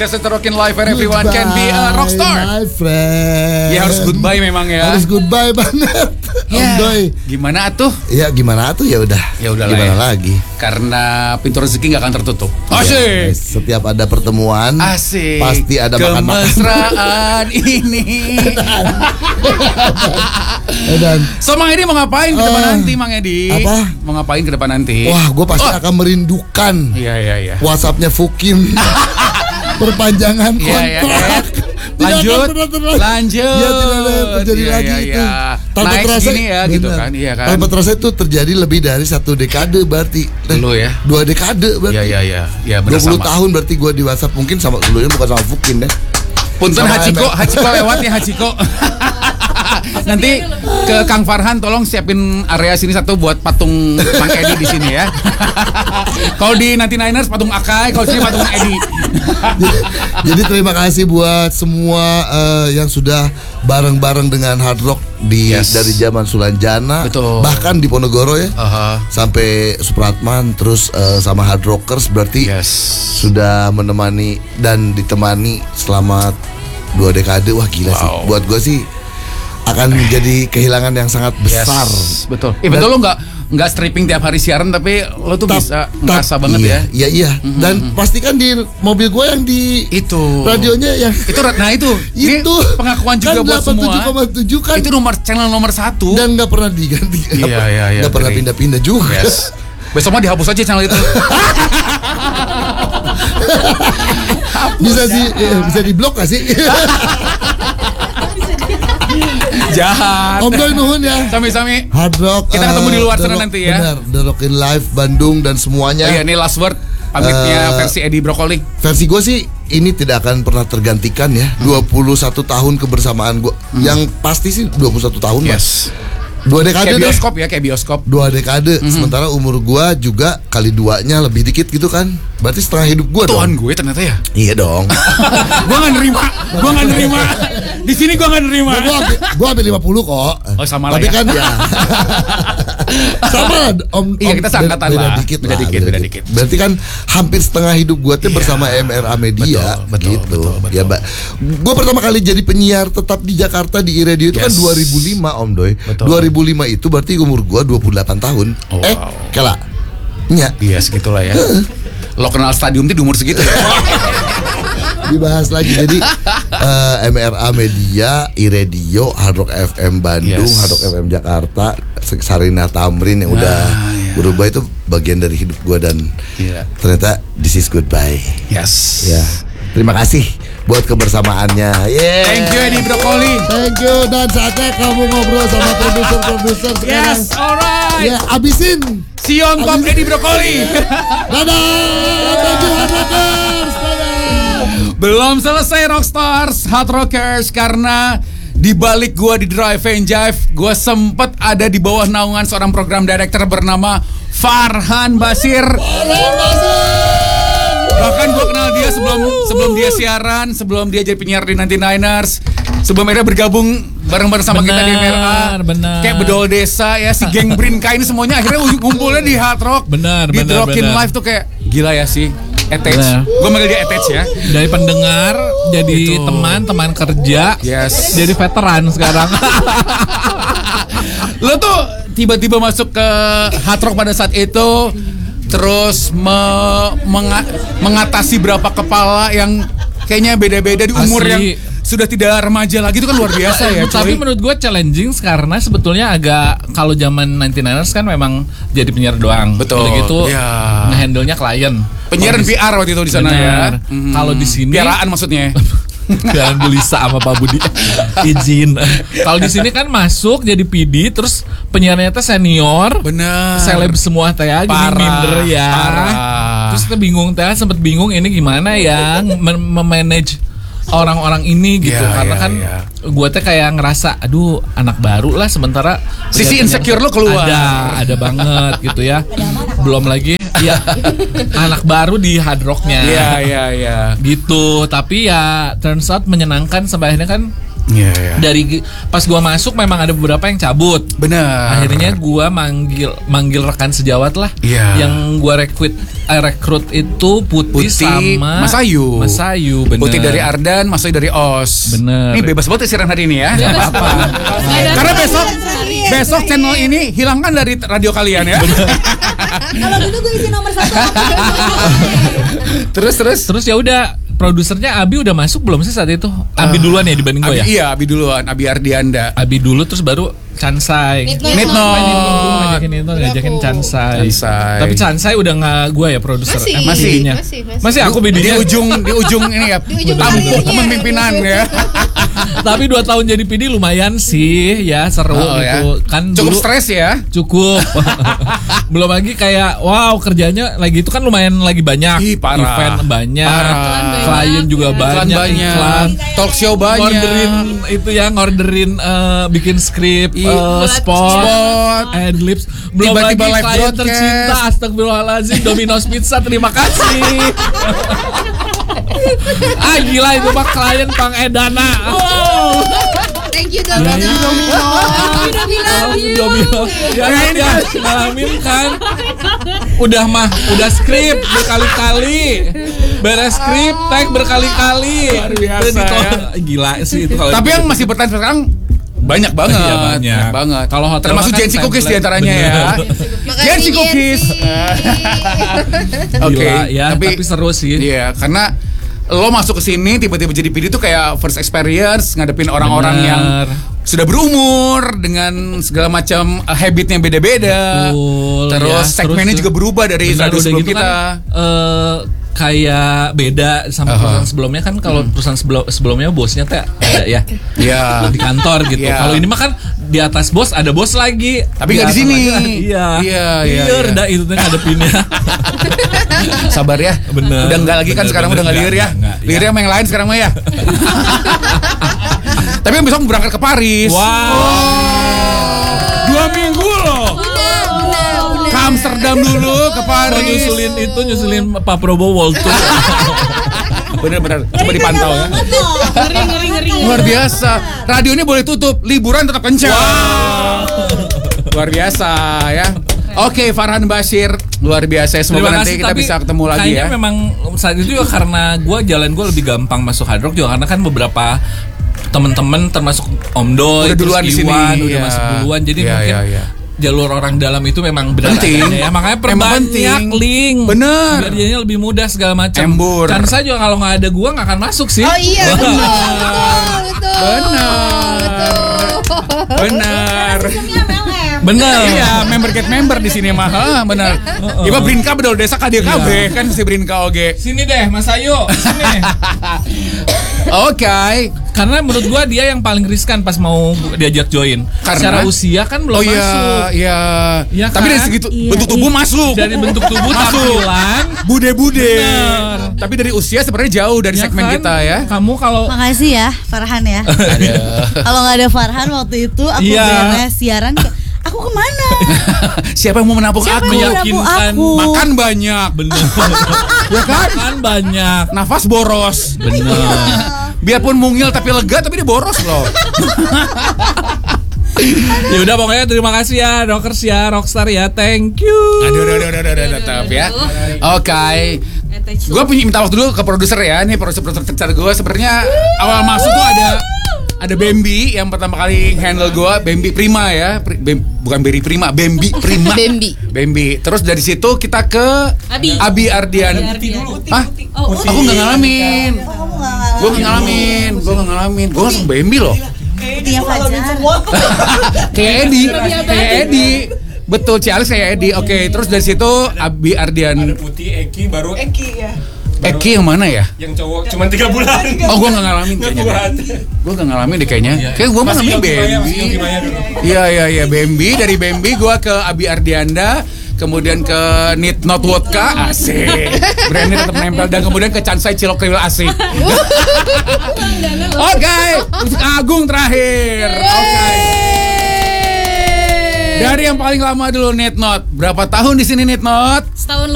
That's the Rockin' Life where everyone can be a rockstar. My friend. Ya harus goodbye memang ya. Harus goodbye banget. Om Doi. Gimana atuh? Ya gimana atuh, ya udah. Ya udah gimana lah ya. lagi? Karena pintu rezeki nggak akan tertutup. Asik. Ya, setiap ada pertemuan, asik. Pasti ada makan-makan. Kemesraan ini. Dan so Mang Edi mau ngapain ke depan nanti, Mang Edi? Apa? Mau ngapain ke depan nanti? Wah, gue pasti akan merindukan. Iya. WhatsApp-nya Fukim. Perpanjangan kontrak. Lanjut. Ya tidak ada yang terjadi lagi itu. Tanpa naik terasa gini ya, gitu kan. Iya kan. Tanpa terasa itu terjadi lebih dari 1 dekade berarti. Lu ya. 2 dekade berarti. Iya. Ya, 20 tahun berarti gue di WhatsApp, mungkin sama dulunya bukan sama Fukim deh. Punten Hachiko lewat ya Hachiko. Nanti ke Kang Farhan tolong siapin area sini satu buat patung Mang Edi di sini ya. Kalau di nanti Niners patung Akai, kalau sini patung Edi. Jadi terima kasih buat semua yang sudah bareng-bareng dengan Hard Rock dari zaman Sulanjana. Betul. Bahkan di Ponorogo ya. Sampai Supratman terus sama Hard Rockers berarti sudah menemani dan ditemani selama 2 dekade. Wah gila sih. Buat gue sih akan menjadi kehilangan yang sangat besar. Betul. Betul, lo nggak stripping tiap hari siaran, tapi lo tuh bisa ngerasa banget ya. Iya. Dan pastikan di mobil gue yang di itu radionya yang itu pengakuan juga kan buat semua. 87,7 kan itu channel nomor 1 dan nggak pernah diganti. Iya. Nggak pernah pindah-pindah juga. Yes. Besok mah dihapus aja channel itu. Bisa di blok gak sih? Jahat. Om Doi nuhun ya. Sami-sami. Hard Rock. Kita ketemu di luar sana nanti ya. Benar. The Rockin' Live Bandung dan semuanya. Iya, ini last word pamitnya versi Edi Brokoli. Versi gue sih ini tidak akan pernah tergantikan ya. 21 tahun kebersamaan gue. Yang pasti sih 21 tahun. Yes. 2 dekade kayak bioskop. 2 dekade. Sementara umur gua juga kali 2-nya lebih dikit gitu kan. Berarti setengah hidup gua dong. Tuhan gue ternyata ya. Iya dong. Gua nggak nerima. Di sini gua nggak nerima. Gua hampir 50 kok. Oh sama lah. Tapi ya. kan ya. Sama Om. Iya, kita seangkatan lah. Beda dikit. dikit. Berarti kan hampir setengah hidup gua tuh bersama MRA Media. Betul. Ya, Mbak. Gua pertama kali jadi penyiar tetap di Jakarta di iRadio itu kan 2005 Om Doi. 2005 itu berarti umur gua 28 tahun. Kela. Nya. Iya, segitulah ya. Lo kenal stadium di umur segitu ya. Dibahas lagi. Jadi MRA Media, iRadio, Hard Rock FM Bandung, Hard Rock FM Jakarta, Sarina Tamrin yang udah berubah itu bagian dari hidup gua dan ternyata this is goodbye. Yes. Ya. Terima kasih buat kebersamaannya. Thank you Edi Brokoli. Thank you, dan saatnya kamu ngobrol sama produser sekarang. Yes, alright. Ya, abisin. Sion Kop Edi Brokoli. Dadah. Thank you Hard Rockers. Belum selesai Rockstars, Hard Rockers, karena di balik gua di Drive and Jive, gua sempet ada di bawah naungan seorang program director bernama Farhan Basir. Bahkan gue kenal dia sebelum dia siaran, sebelum dia jadi penyiar di 99ers, sebelum mereka bergabung bareng-bareng sama kita di MRA. Kayak bedol desa ya, si geng Brinka ini semuanya akhirnya ngumpulnya di Hard Rock. Di Rockin' Live tuh kayak gila ya sih. Attach. Gue manggil dia attach ya. Dari pendengar jadi teman kerja. Yes. Jadi veteran sekarang. Lo tuh tiba-tiba masuk ke Hard Rock pada saat itu, terus mengatasi berapa kepala yang kayaknya beda-beda di umur yang sudah tidak remaja lagi, itu kan luar biasa ya. Tapi menurut gue challenging karena sebetulnya agak, kalau zaman 99ers kan memang jadi penyiar doang. Betul. Gitu nge-handle-nya klien. Penyiaran PR waktu itu di sana ya. Kalau di sini piaraan maksudnya. Jangan gelisah sama Pak Budi. Izin. Kalau di sini kan masuk jadi PD, terus penyiarnya teh senior. Bener. Seleb semua teh ya, gini minder ya. Terus kita bingung teh, sempet bingung ini gimana ya memanage orang-orang ini gitu, karena kan gue teh kayak ngerasa aduh anak baru lah, sementara sisi insecure lo keluar. Ada banget gitu ya. Belum lagi anak baru di Hard Rocknya. Iya. Gitu, tapi ya turns out menyenangkan sampai akhirnya kan Dari pas gua masuk memang ada beberapa yang cabut. Benar. Akhirnya gua manggil rekan sejawat lah. Yang gua rekrut itu Putih sama Mas Ayu, bener. Putih dari Ardan, Mas Ayu dari OS. Bener. Ini bebas banget siaran hari ini ya. Enggak apa-apa. Karena besok channel ini hilangkan dari radio kalian ya. Kalau gitu gue isi nomor 1. Terus ya udah, produsernya Abi udah masuk belum sih saat itu? Abi duluan ya dibanding gue ya? Iya, Abi duluan, Abi Ardianda. Abi dulu terus baru Chansai. Ngajakin Chansai. Tapi Chansai udah nggak gue ya produser. Masih aku bidinya di ujung ini ya. Tampuk kepemimpinan ya. Tapi 2 tahun jadi PD lumayan sih ya, seru gitu. Kan cukup stres ya? Cukup. Belum lagi kayak kerjanya lagi itu kan lumayan lagi banyak. Event banyak. Klien juga banyak. Iklan. Talk show banyak. Ngorderin bikin skrip, spot, adlibs. Belum tiba-tiba lagi live klien broadcast. tercinta, astagfirullahaladzim, Domino's Pizza, terima kasih. Gila itu mah klien Pang Edana. Thank you Domino. Ngalamin kan. Udah skrip berkali-kali. Beres skrip, tag berkali-kali. Luar biasa ya. Gila sih itu kalau. Tapi yang masih bertahan sekarang banyak banget. Iya, banyak. Kalau termasuk Jensi Cookies diantaranya ya. Jensi Cookies. Oke, ya, tapi seru sih. Iya, karena lo masuk ke sini tiba-tiba jadi PD tuh kayak first experience ngadepin orang-orang yang sudah berumur dengan segala macam habitnya beda-beda. Terus segmennya juga berubah dari radio sebelum gitu kita. Kan, kayak beda sama perusahaan sebelumnya kan. Kalau perusahaan sebelumnya bosnya teh ada ya. Iya. Di kantor gitu. Kalau ini mah kan di atas bos ada bos lagi. Tapi nggak di sini. Iya. Reda itu tuh ngadepinnya. Sabar ya. Bener. Udah nggak lagi kan sekarang udah nggak liar ya. Liarnya sama yang lain sekarang mah ya. Tapi yang besok berangkat ke Paris. Wow. 2 minggu loh. Ke Amsterdam dulu, ke Paris. Nyusulin Pak Prabowo World Tour. Bener-bener, coba dipantau ya. Ngeri. Luar biasa. Radionya boleh tutup, liburan tetap kencang. Luar biasa ya. Oke, Farhan Bashir, luar biasa. Semoga nanti kita bisa ketemu lagi ya. Kayaknya memang saat itu juga karena jalan gue lebih gampang masuk Hard Rock juga karena kan beberapa temen-temen termasuk Om Doy, udah duluan di sini, udah masuk duluan. Jadi mungkin jalur orang dalam itu memang benar penting ya. Makanya perbanyak link. Bener. Biar jadinya lebih mudah segala macam. Dan saya juga kalau nggak ada gua nggak akan masuk sih. Oh iya Benar. Iya, member get member di sini mah. Benar. Iba Brinka bedol desa KDKB kan si Brinka oge. Sini deh Mas Ayu, sini. Oke. Karena menurut gua dia yang paling riskan pas mau diajak join. Karena secara usia kan belum masuk. Iya. Tapi dari segitu bentuk tubuh masuk. Dari bentuk tubuh tampilan bude-bude. Tapi dari usia sebenarnya jauh dari segmen kita ya. Kamu kalau makasih ya Farhan ya. Kalau nggak ada Farhan waktu itu aku beres siaran. Aku kemana? Siapa yang mau menampung aku? Meyakinkan makan banyak. Bener. Ya kan? Makan banyak. Nafas boros. Bener. Biarpun mungil tapi lega tapi dia boros loh. Ya udah pokoknya terima kasih ya Rockers ya, Rockstar ya. Thank you. Aduh tetap ya. Oke. Gue punya minta waktu dulu ke produser ya. Nih produser tercinta gue sebenarnya awal masuk tuh ada Bambi yang pertama kali handle gue, Bambi Prima ya. Bukan Berry Prima, Bambi Prima. Bambi. Terus dari situ kita ke Abi Ardian. Hah? Aku nggak ngalamin. Gue nggak ngalamin. Gue langsung Bambi loh. Kayak Edi. Betul, Cialis kayak Edi. Oke, terus dari situ Abi Ardian. Ada Putih, Eki, baru Eki ya. Eki yang mana ya? Yang cowok cuma 3 bulan. Oh, gue nggak ngalamin kayaknya. Gue nggak ngalamin deh kayaknya. Kayak gue mah namanya Bambi. Iya, Bambi. Dari Bambi gue ke Abi Ardianda, kemudian ke Need Not Vodka, asik. Brandnya tetap nempel, dan kemudian ke Chansai Cilok Kriwil asik. Oke, musik Agung terakhir. Oke. Dari yang paling lama dulu Need Not. Berapa tahun di sini Need Not? Setahun